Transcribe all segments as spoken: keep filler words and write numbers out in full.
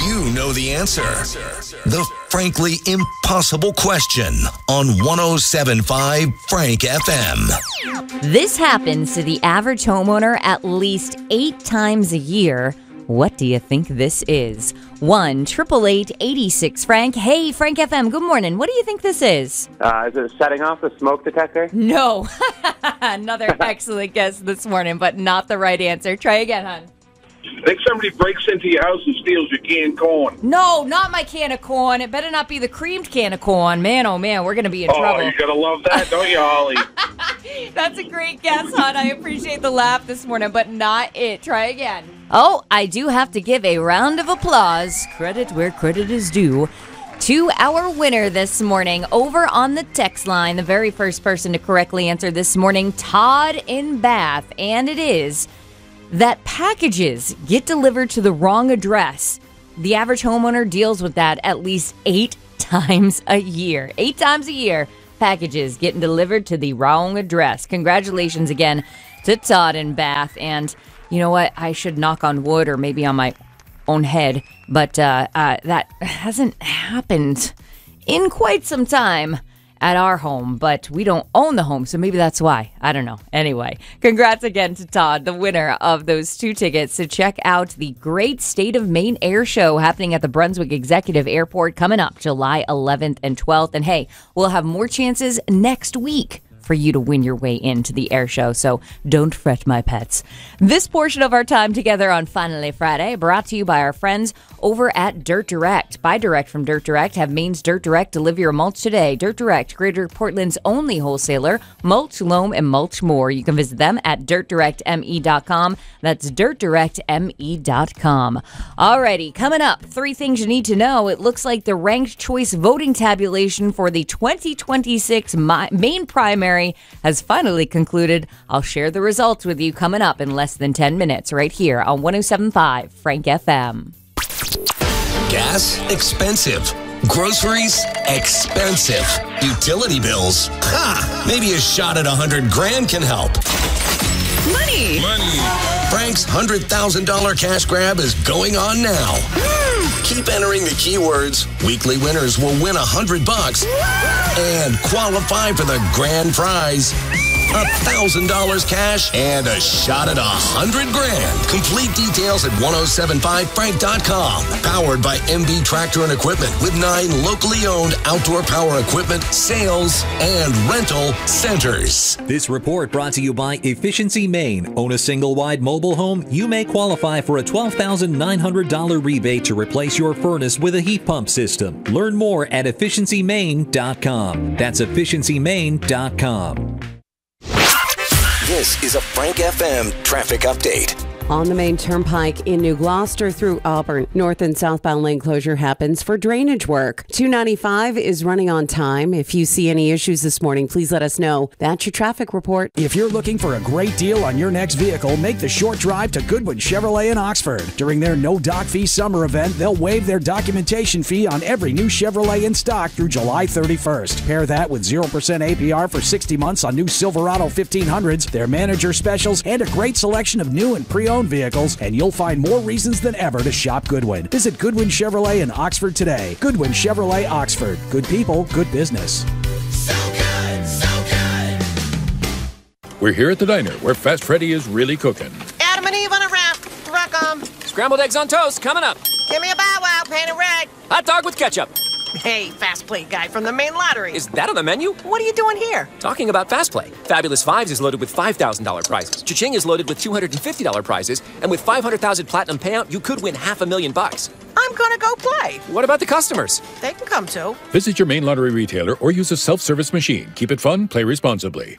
you know the answer? The frankly impossible question on one oh seven point five Frank F M. This happens to the average homeowner at least eight times a year. What do you think this is? one eight eight eight, eight six Frank. Hey, Frank F M, good morning. What do you think this is? Uh, is it setting off the smoke detector? No. Another excellent guess this morning, but not the right answer. Try again, hon. I think somebody breaks into your house and steals your canned corn. No, not my can of corn. It better not be the creamed can of corn. Man, oh man, we're going to be in oh, trouble. Oh, you got to love that, don't you, Holly? That's a great guess, hon. I appreciate the laugh this morning, but not it. Try again. Oh, I do have to give a round of applause, credit where credit is due, to our winner this morning over on the text line. The very first person to correctly answer this morning, Todd in Bath, and it is that packages get delivered to the wrong address. The average homeowner deals with that at least eight times a year. Eight times a year, packages getting delivered to the wrong address. Congratulations again to Todd in Bath. And you know what? I should knock on wood or maybe on my own head, but uh, uh, that hasn't happened in quite some time at our home, but we don't own the home, so maybe that's why. I don't know. Anyway, congrats again to Todd, the winner of those two tickets to check out the Great State of Maine Air Show happening at the Brunswick Executive Airport coming up July eleventh and twelfth. And hey, we'll have more chances next week for you to win your way into the air show, so don't fret, my pets. This portion of our time together on Finally Friday brought to you by our friends over at Dirt Direct. Buy direct from Dirt Direct. Have Maine's Dirt Direct deliver your mulch today. Dirt Direct, Greater Portland's only wholesaler, mulch, loam, and mulch more. You can visit them at dirt direct m e dot com. That's dirt direct m e dot com. Alrighty, coming up, three things you need to know. It looks like the ranked choice voting tabulation for the twenty twenty-six Maine primary has finally concluded. I'll share the results with you coming up in less than ten minutes right here on one oh seven point five Frank F M. Gas? Expensive. Groceries? Expensive. Utility bills? Ha! Maybe a shot at a hundred grand can help. Money! Money! Frank's one hundred thousand dollars cash grab is going on now. Keep entering the keywords. Weekly winners will win a hundred bucks and qualify for the grand prize. A thousand dollars cash and a shot at a hundred grand. Complete details at one oh seven five frank dot com. Powered by M B Tractor and Equipment with nine locally owned outdoor power equipment, sales, and rental centers. This report brought to you by Efficiency Maine. Own a single-wide mobile home? You may qualify for a twelve thousand nine hundred dollars rebate to replace your furnace with a heat pump system. Learn more at efficiency maine dot com. That's efficiency maine dot com. This is a Frank F M traffic update. On the main turnpike in New Gloucester through Auburn, north and southbound lane closure happens for drainage work. two ninety-five is running on time. If you see any issues this morning, please let us know. That's your traffic report. If you're looking for a great deal on your next vehicle, make the short drive to Goodwin Chevrolet in Oxford. During their no doc fee summer event, they'll waive their documentation fee on every new Chevrolet in stock through July thirty-first. Pair that with zero percent A P R for sixty months on new Silverado fifteen hundreds, their manager specials, and a great selection of new and pre-owned vehicles, and you'll find more reasons than ever to shop Goodwin. Visit Goodwin Chevrolet in Oxford today. Goodwin Chevrolet Oxford. Good people, good business. So good, so good. We're here at the diner where Fast Freddy is really cooking. Adam and Eve on a wrap. Rock 'em. Scrambled eggs on toast coming up. Give me a bow wow, painted red. Hot dog with ketchup. Hey, Fast Play guy from the Maine Lottery. Is that on the menu? What are you doing here? Talking about Fast Play. Fabulous Fives is loaded with five thousand dollars prizes. Cha-Ching is loaded with two hundred fifty dollars prizes. And with five hundred thousand dollars platinum payout, you could win half a million bucks. I'm gonna go play. What about the customers? They can come too. Visit your Maine Lottery retailer or use a self-service machine. Keep it fun, play responsibly.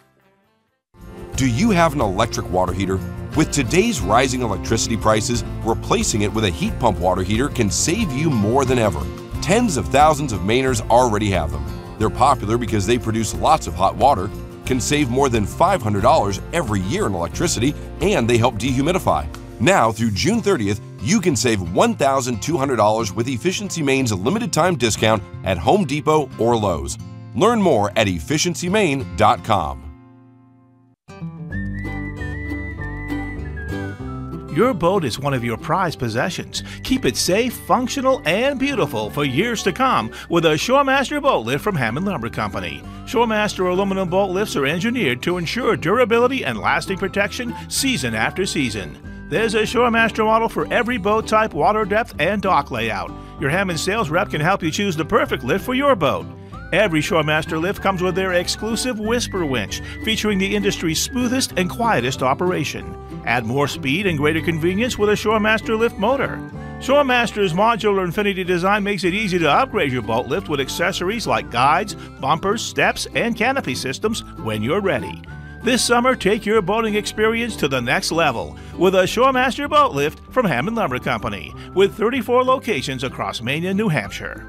Do you have an electric water heater? With today's rising electricity prices, replacing it with a heat pump water heater can save you more than ever. Tens of thousands of Mainers already have them. They're popular because they produce lots of hot water, can save more than five hundred dollars every year in electricity, and they help dehumidify. Now, through June thirtieth, you can save one thousand two hundred dollars with Efficiency Maine's limited time discount at Home Depot or Lowe's. Learn more at efficiency maine dot com. Your boat is one of your prized possessions. Keep it safe, functional, and beautiful for years to come with a Shoremaster boat lift from Hammond Lumber Company. Shoremaster aluminum boat lifts are engineered to ensure durability and lasting protection season after season. There's a Shoremaster model for every boat type, water depth, and dock layout. Your Hammond sales rep can help you choose the perfect lift for your boat. Every Shoremaster lift comes with their exclusive Whisper winch, featuring the industry's smoothest and quietest operation. Add more speed and greater convenience with a Shoremaster lift motor. Shoremaster's modular Infinity design makes it easy to upgrade your boat lift with accessories like guides, bumpers, steps, and canopy systems when you're ready. This summer, take your boating experience to the next level with a Shoremaster boat lift from Hammond Lumber Company, with thirty-four locations across Maine and New Hampshire.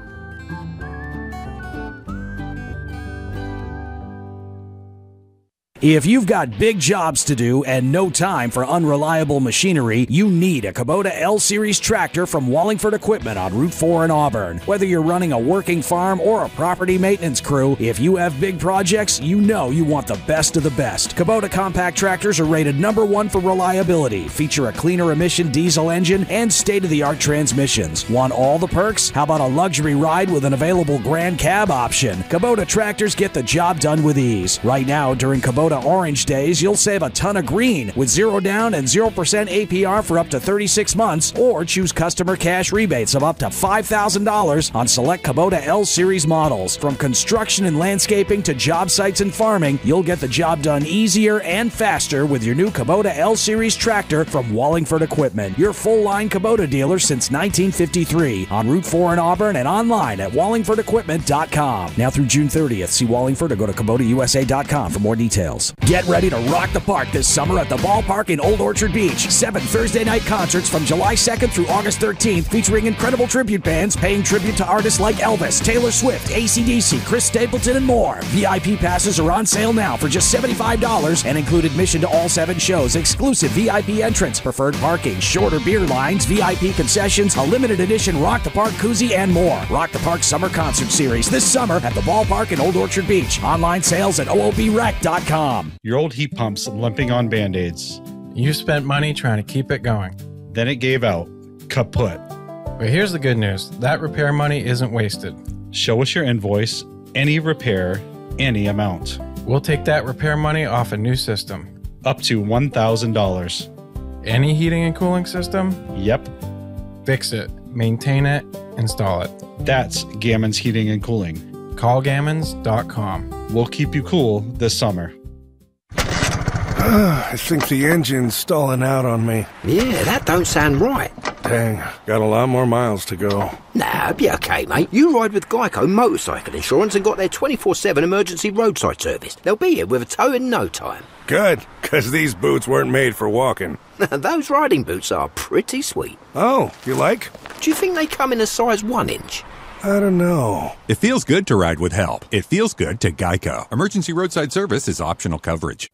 If you've got big jobs to do and no time for unreliable machinery, you need a Kubota L-Series tractor from Wallingford Equipment on Route four in Auburn. Whether you're running a working farm or a property maintenance crew, if you have big projects, you know you want the best of the best. Kubota compact tractors are rated number one for reliability, feature a cleaner emission diesel engine, and state-of-the-art transmissions. Want all the perks? How about a luxury ride with an available Grand Cab option? Kubota tractors get the job done with ease. Right now, during Kubota Orange Days, you'll save a ton of green with zero down and zero percent A P R for up to thirty-six months, or choose customer cash rebates of up to five thousand dollars on select Kubota L-Series models. From construction and landscaping to job sites and farming, you'll get the job done easier and faster with your new Kubota L-Series tractor from Wallingford Equipment, your full-line Kubota dealer since nineteen fifty-three, on Route four in Auburn and online at wallingford equipment dot com. Now through June thirtieth, see Wallingford or go to kubota u s a dot com for more details. Get ready to rock the park this summer at the ballpark in Old Orchard Beach. Seven Thursday night concerts from July second through August thirteenth, featuring incredible tribute bands paying tribute to artists like Elvis, Taylor Swift, A C D C, Chris Stapleton, and more. V I P passes are on sale now for just seventy-five dollars and include admission to all seven shows, exclusive V I P entrance, preferred parking, shorter beer lines, V I P concessions, a limited edition Rock the Park koozie, and more. Rock the Park Summer Concert Series this summer at the ballpark in Old Orchard Beach. Online sales at o o b rec dot com. Your old heat pump's limping on Band-Aids. You spent money trying to keep it going. Then it gave out. Kaput. But here's the good news. That repair money isn't wasted. Show us your invoice, any repair, any amount. We'll take that repair money off a new system. Up to one thousand dollars. Any heating and cooling system? Yep. Fix it, maintain it, install it. That's Gammons Heating and Cooling. call gammons dot com. We'll keep you cool this summer. I think the engine's stalling out on me. Yeah, that don't sound right. Dang, got a lot more miles to go. Nah, be okay, mate. You ride with Geico Motorcycle Insurance and got their twenty-four seven emergency roadside service. They'll be here with a tow in no time. Good, because these boots weren't made for walking. Those riding boots are pretty sweet. Oh, you like? Do you think they come in a size one inch? I don't know. It feels good to ride with help. It feels good to Geico. Emergency roadside service is optional coverage.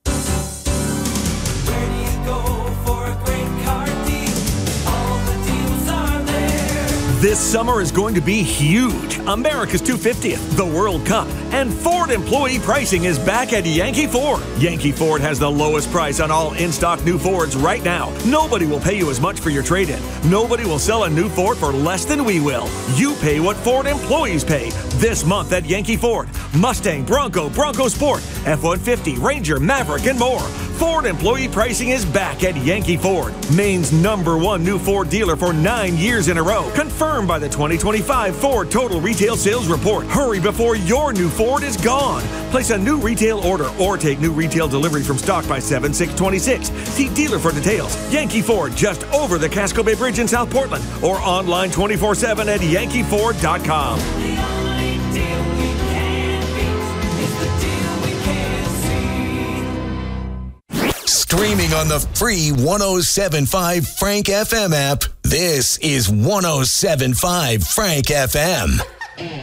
This summer is going to be huge. America's two hundred fiftieth, the World Cup, and Ford employee pricing is back at Yankee Ford. Yankee Ford has the lowest price on all in-stock new Fords right now. Nobody will pay you as much for your trade-in. Nobody will sell a new Ford for less than we will. You pay what Ford employees pay this month at Yankee Ford. Mustang, Bronco, Bronco Sport, F one fifty, Ranger, Maverick, and more. Ford employee pricing is back at Yankee Ford, Maine's number one new Ford dealer for nine years in a row. Confirmed by the twenty twenty-five Ford Total Retail Sales Report. Hurry before your new Ford is gone. Place a new retail order or take new retail delivery from stock by seven six twenty-six. See dealer for details. Yankee Ford, just over the Casco Bay Bridge in South Portland, or online twenty-four seven at yankee ford dot com. Streaming on the free one oh seven point five Frank F M app, this is one oh seven point five Frank F M.